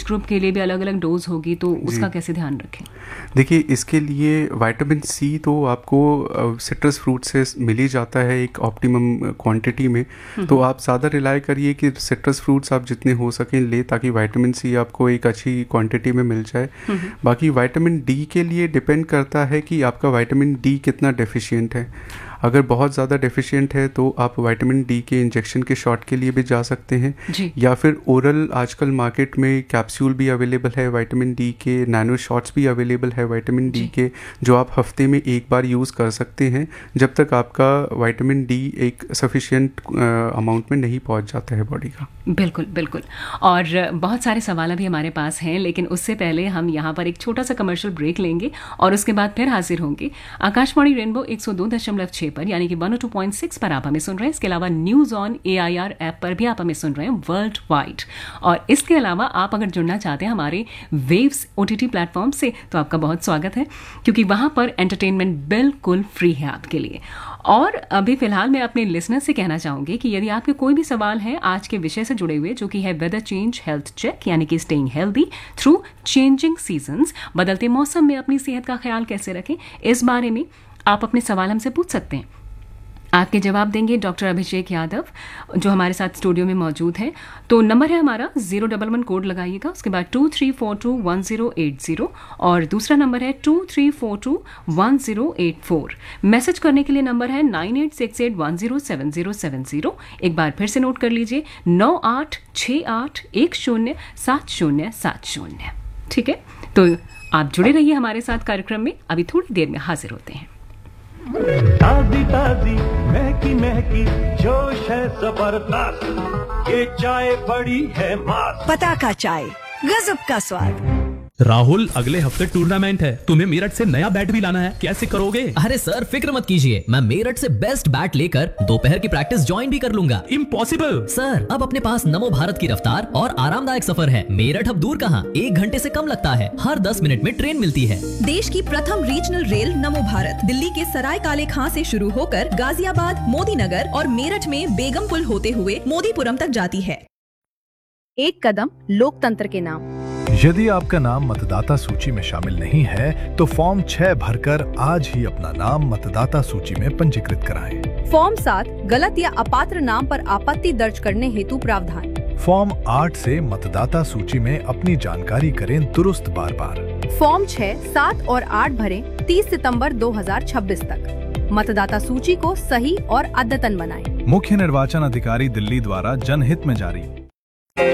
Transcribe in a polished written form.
Group के लिए भी अलग अलग डोज होगी, तो उसका कैसे ध्यान रखें? देखिए, इसके लिए विटामिन सी तो आपको सिट्रस फ्रूट से मिल ही जाता है एक ऑप्टिमम क्वांटिटी में। तो आप ज़्यादा रिलाई करिए कि सिट्रस फ्रूट्स आप जितने हो सकें ले, ताकि विटामिन सी आपको एक अच्छी क्वांटिटी में मिल जाए। बाकी विटामिन डी के लिए डिपेंड करता है कि आपका विटामिन डी कितना डेफिशिएंट है। अगर बहुत ज़्यादा डेफिशिएंट है तो आप विटामिन डी के इंजेक्शन के शॉट के लिए भी जा सकते हैं, या फिर ओरल आजकल मार्केट में कैप्सूल भी अवेलेबल है विटामिन डी के, नैनो शॉट्स भी अवेलेबल है विटामिन डी के, जो आप हफ्ते में एक बार यूज़ कर सकते हैं जब तक आपका विटामिन डी एक सफिशिएंट अमाउंट में नहीं पहुंच जाता है बॉडी का। बिल्कुल बिल्कुल। और बहुत सारे सवाल भी हमारे पास हैं, लेकिन उससे पहले हम यहाँ पर एक छोटा सा कमर्शियल ब्रेक लेंगे और उसके बाद फिर हाजिर होंगे। आकाशवाणी रेनबो 102.6 पर यानी कि 102.6 पर आप हमें सुन रहे हैं। इसके अलावा न्यूज़ ऑन AIR ऐप पर भी आप हमें सुन रहे हैं वर्ल्ड वाइड। और इसके अलावा आप अगर जुड़ना चाहते हैं हमारे वेव्स OTT प्लेटफॉर्म से, तो आपका बहुत स्वागत है, क्योंकि वहाँ पर एंटरटेनमेंट बिल्कुल फ्री है आपके लिए। और अभी फिलहाल मैं अपने लिसनर से कहना चाहूँगी कि यदि आपके कोई भी सवाल है आज के विषय से जुड़े हुए, जो कि है वेदर चेंज हेल्थ चेक, यानी कि staying healthy through changing seasons, बदलते मौसम में अपनी सेहत का ख्याल कैसे रखें, इस बारे में आप अपने सवाल हमसे पूछ सकते हैं। आपके जवाब देंगे डॉक्टर अभिषेक यादव, जो हमारे साथ स्टूडियो में मौजूद हैं। तो नंबर है हमारा 011 कोड लगाइएगा, उसके बाद 23421080 और दूसरा नंबर है 23421084। मैसेज करने के लिए नंबर है 9868107070। एक बार फिर से नोट कर लीजिए, 9868107070। ठीक है, तो आप जुड़े रहिए हमारे साथ कार्यक्रम में। अभी थोड़ी देर में हाजिर होते हैं। ताजी ताजी महकी महकी जोश है जबरदस्त, ये चाय बड़ी है मस्त। पताका चाय, गजब का स्वाद। राहुल, अगले हफ्ते टूर्नामेंट है, तुम्हें मेरठ से नया बैट भी लाना है, कैसे करोगे? अरे सर फिक्र मत कीजिए, मैं मेरठ से बेस्ट बैट लेकर दोपहर की प्रैक्टिस ज्वाइन भी कर लूंगा। इम्पॉसिबल सर, अब अपने पास नमो भारत की रफ्तार और आरामदायक सफर है। मेरठ अब दूर कहाँ, 1 घंटे से कम लगता है। हर 10 मिनट में ट्रेन मिलती है। देश की प्रथम रीजनल रेल नमो भारत दिल्ली के सराय काले खां से शुरू होकर गाजियाबाद, मोदी नगर और मेरठ में बेगमपुल होते हुए मोदीपुरम तक जाती है। एक कदम लोकतंत्र के नाम। यदि आपका नाम मतदाता सूची में शामिल नहीं है तो फॉर्म 6 भरकर आज ही अपना नाम मतदाता सूची में पंजीकृत कराएं। फॉर्म 7 गलत या अपात्र नाम पर आपत्ति दर्ज करने हेतु प्रावधान। फॉर्म 8 से मतदाता सूची में अपनी जानकारी करें दुरुस्त बार बार। फॉर्म 6, 7 और 8 भरें 30 सितंबर 2026 तक। मतदाता सूची को सही और अद्यतन बनाएं। मुख्य निर्वाचन अधिकारी दिल्ली द्वारा जनहित में जारी।